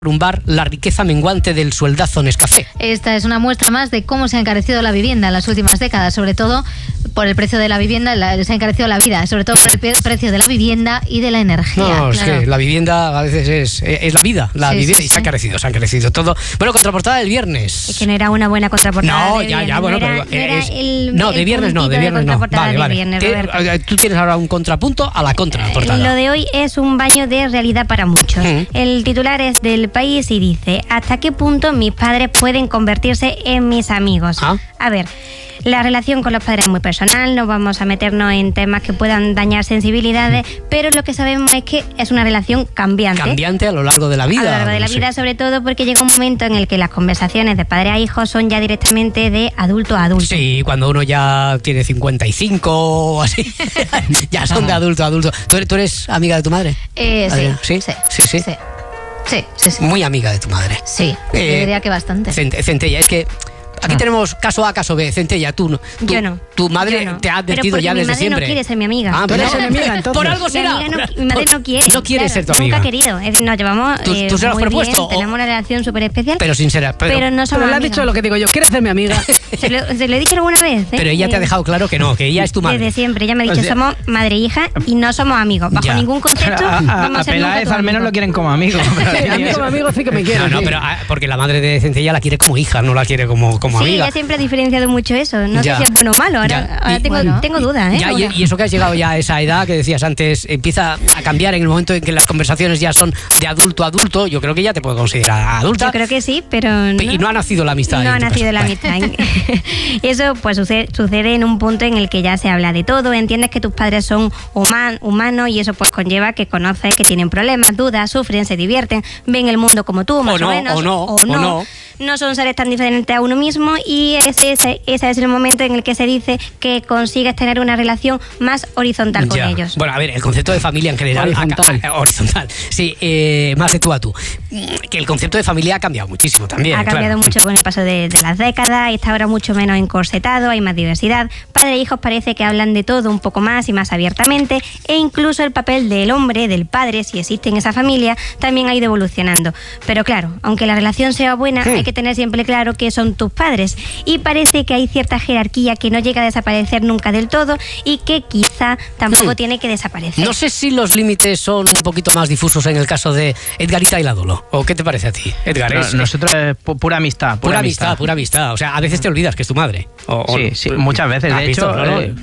derrumbar la riqueza menguante del sueldazo Nescafé. Esta es una muestra más de cómo se ha encarecido la vivienda en las últimas décadas, sobre todo por el precio de la vivienda, se ha encarecido la vida, sobre todo por el precio de la vivienda y de la energía. No, es que la vivienda a veces es la vida, y se ha encarecido todo. Bueno, contraportada del viernes. Es que no era una buena contraportada. No, bueno, de viernes no. Vale. Tú tienes ahora un contrapunto a la contraportada. Lo de hoy es un baño de realidad para muchos. El titular es del País y dice: ¿hasta qué punto mis padres pueden convertirse en mis amigos? A ver, la relación con los padres es muy personal, no vamos a meternos en temas que puedan dañar sensibilidades, pero lo que sabemos es que es una relación cambiante. Cambiante a lo largo de la vida. A lo largo de la vida, sobre todo porque llega un momento en el que las conversaciones de padre a hijo son ya directamente de adulto a adulto. Sí, cuando uno ya tiene 55 o así, ya son de adulto a adulto. ¿Tú eres amiga de tu madre? Sí. Sí. Muy amiga de tu madre. Sí, yo diría que bastante. Centella, es que aquí tenemos caso A, caso B. Centella, tú no. Yo no. Tu madre te ha advertido ya desde siempre. Mi madre no quiere ser mi amiga. Pero eres enemiga, entonces. Por algo será. Mi madre no quiere. No quiere ser tu amiga. Nunca ha querido. Es decir, nos llevamos ¿Tú se lo has muy propuesto? bien, tenemos una relación súper especial. Pero sincera. Pero no somos Pero le has amigas. dicho lo que digo yo. ¿Quieres ser mi amiga? Se lo he dicho alguna vez. Pero ella te ha dejado claro que no, que ella es tu madre. Desde siempre. Ella me ha dicho, somos madre e hija y no somos amigos. Bajo ningún concepto vamos a ser Peláez al menos lo quieren como amigo. A mí como amigo sí que me quiere. No, pero porque la madre de Centella la quiere como hija, no la quiere como amiga. Sí, ella siempre ha diferenciado mucho eso. No sé si es bueno o malo. Ahora tengo dudas. Y eso que has llegado ya a esa edad que decías antes, empieza a cambiar en el momento en que las conversaciones ya son de adulto a adulto. Yo creo que ya te puedo considerar adulta. Yo creo que sí, pero Y no ha nacido la amistad. No ha nacido la amistad. Eso pues sucede en un punto en el que ya se habla de todo. Entiendes que tus padres son humanos y eso pues conlleva que conoces que tienen problemas, dudas, sufren, se divierten, ven el mundo como tú, más o menos. O no. No son seres tan diferentes a uno mismo y ese es el momento en el que se dice que consigues tener una relación más horizontal con ellos. Bueno, a ver, el concepto de familia en general... Horizontal. Sí, más de tú a tú. Que el concepto de familia ha cambiado muchísimo también. Ha cambiado mucho con el paso de las décadas, está ahora mucho menos encorsetado, hay más diversidad. Padre e hijos parece que hablan de todo un poco más y más abiertamente e incluso el papel del hombre, del padre, si existe en esa familia, también ha ido evolucionando. Pero claro, aunque la relación sea buena, hay que tener siempre claro que son tus padres y parece que hay cierta jerarquía que no llega a desaparecer nunca del todo y que quizá tampoco tiene que desaparecer. No sé si los límites son un poquito más difusos en el caso de Edgarita y la Dolo. ¿O qué te parece a ti, Edgar? Nosotros pura amistad. Pura amistad. O sea, a veces te olvidas que es tu madre. Sí, muchas veces. De hecho,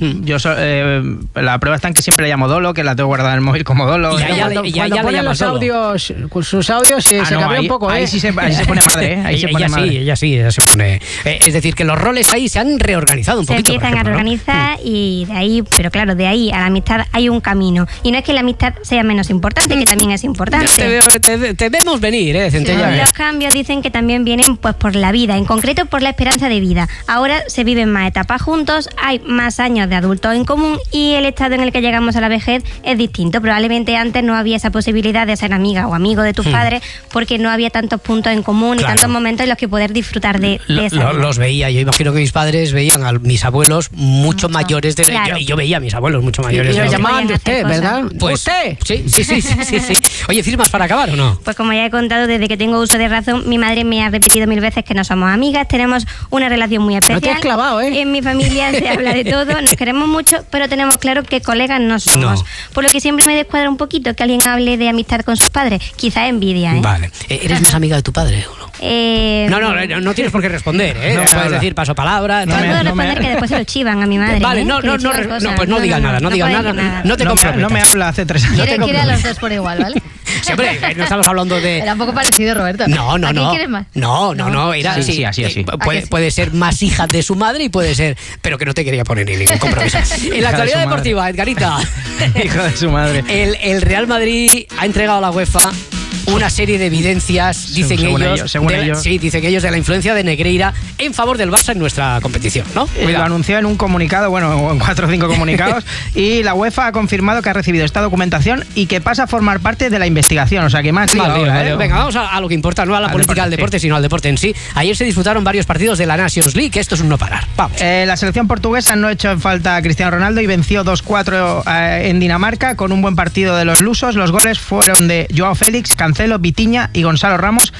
la prueba está en que siempre le llamo Dolo, que la tengo guardada en el móvil como Dolo. Y cuando pone los audios, con sus audios se cabrea un poco. Ahí sí se pone madre, Ahí se pone madre. Ella se pone. Es decir, que los roles ahí se han reorganizado un poquito. Se empiezan a reorganizar y de ahí, pero claro, de ahí a la amistad hay un camino. Y no es que la amistad sea menos importante, que también es importante. Ya te vemos venir, Centella. Los cambios dicen que también vienen pues por la vida, en concreto por la esperanza de vida. Ahora se viven más etapas juntos, hay más años de adultos en común y el estado en el que llegamos a la vejez es distinto. Probablemente antes no había esa posibilidad de ser amiga o amigo de tus padres porque no había tantos puntos en común y tantos momentos en los que poder disfrutar de esa vida. Los veía, yo imagino que mis padres veían a mis abuelos mucho mayores de yo veía a mis abuelos mucho mayores. Y los llamaban de usted, ¿verdad? Pues ¿usted? Sí. Oye, ¿firmas para acabar o no? Pues como ya he contado, desde que tengo uso de razón, mi madre me ha repetido 1000 veces que no somos amigas, tenemos una relación muy especial. No te has clavado, ¿eh? En mi familia se habla de todo, nos queremos mucho, pero tenemos claro que colegas no somos. Por lo que siempre me descuadra un poquito que alguien hable de amistad con sus padres. Quizá envidia, ¿eh? Vale. ¿Eres más amiga de tu padre o no? No tienes por qué responder, ¿eh? No puedes decir paso palabra. No puedo responder que después se lo chivan a mi madre. Vale, pues no digas nada. No te comprometas. No me habla hace 3 años. Quiere a los dos por igual, ¿vale? Siempre, no estamos hablando de... Era un poco parecido, Roberto. No. ¿A quién quieres más? No. Era así. Puede ser más hija de su madre y puede ser... Pero que no te quería poner ni ningún compromiso. En la actualidad deportiva, Edgarita. Hijo de su madre. El Real Madrid ha entregado a la UEFA una serie de evidencias, dicen ellos, sí, dicen ellos, de la influencia de Negreira en favor del Barça en nuestra competición, ¿no? Lo anunció en un comunicado, bueno, en 4 o 5 comunicados, y la UEFA ha confirmado que ha recibido esta documentación y que pasa a formar parte de la investigación, o sea que más. Vale. Venga, vamos a lo que importa, no a la política del deporte, sino al deporte en sí. Ayer se disputaron varios partidos de la Nations League, que esto es un no parar. Vamos. La selección portuguesa no echó en falta a Cristiano Ronaldo y venció 2-4 en Dinamarca con un buen partido de los lusos. Los goles fueron de Joao Félix, Cancelo Cancelo, Vitinha y Gonzalo Ramos